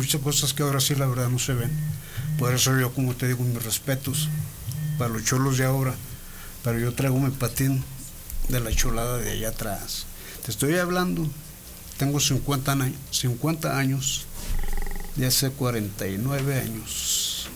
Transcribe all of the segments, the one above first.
muchas cosas que ahora sí la verdad no se ven. Por eso yo, como te digo, mis respetos para los cholos de ahora, pero yo traigo mi patín de la chulada de allá atrás. Te estoy hablando, tengo 50 años, de hace 49 años.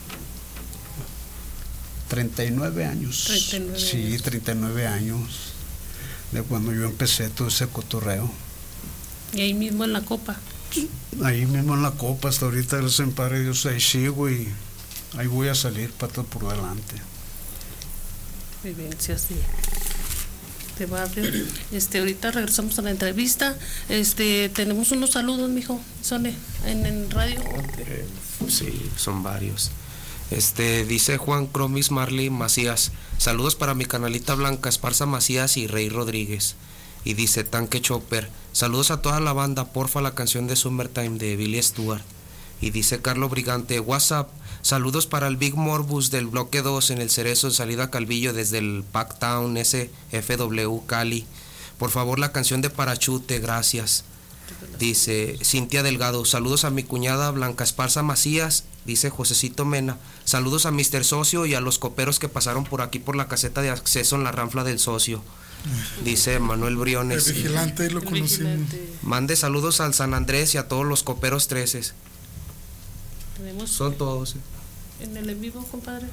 39 años. 39 sí, años. 39 años, de cuando yo empecé todo ese cotorreo. Y ahí mismo en la copa. Ahí mismo en la copa, hasta ahorita, gracias a Padre Dios, ahí sigo y ahí voy a salir pato por delante. Vivencias de barrio. Ahorita regresamos a la entrevista. Tenemos unos saludos, mijo, Sone, en radio. Sí, son varios. Dice Juan Cromis Marley Macías, saludos para mi canalita Blanca Esparza Macías y Rey Rodríguez. Y dice Tanque Chopper, saludos a toda la banda, porfa la canción de Summertime de Billy Stewart. Y dice Carlos Brigante, WhatsApp, saludos para el Big Morbus del bloque 2 en el Cerezo en salida a Calvillo desde el Packtown SFW Cali. Por favor la canción de Parachute, gracias. Dice Cintia Delgado, saludos a mi cuñada Blanca Esparza Macías. Dice Josecito Mena, saludos a Mr. Socio y a los coperos que pasaron por aquí por la caseta de acceso en la ranfla del Socio. Dice Manuel Briones. El vigilante, lo conocimos. Mande saludos al San Andrés y a todos los coperos 13. Tenemos Son todos. en el en vivo, compadre.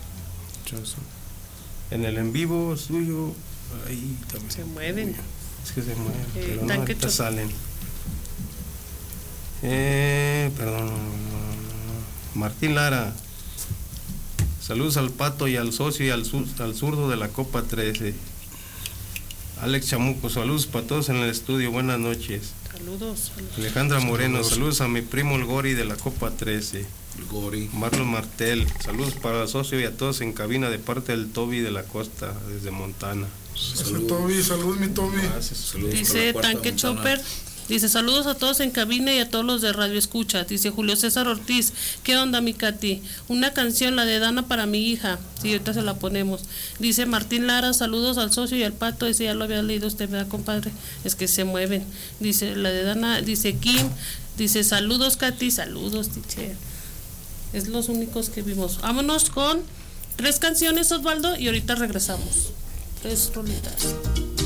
En el en vivo suyo, ahí también. Se mueven. Es que se mueven, pero no, Tanque ahorita Chopper. salen. Perdón. Martín Lara. Saludos al Pato y al Socio y al zurdo de la Copa 13. Alex Chamuco, saludos para todos en el estudio, buenas noches. Saludos. Alejandra Moreno, saludos a mi primo el Gori de la Copa 13. El Gori. Marlon Martel, saludos para el Socio y a todos en cabina de parte del Toby de la Costa, desde Montana. Salud mi Toby. Saludos Dice para la Tanque Cuarta Montana. Chopper, dice saludos a todos en cabina y a todos los de Radio Escucha. Dice Julio César Ortiz, ¿qué onda mi Katy? Una canción, la de Dana para mi hija. Sí, ahorita se la ponemos. Dice Martín Lara, saludos al Socio y al Pato. Ese ya lo había leído usted, ¿verdad, compadre? Es que se mueven. Dice la de Dana, dice Kim, dice saludos Katy, saludos teacher. Es los únicos que vimos. Vámonos con 3 canciones, Osvaldo, y ahorita regresamos. 3 rolitas.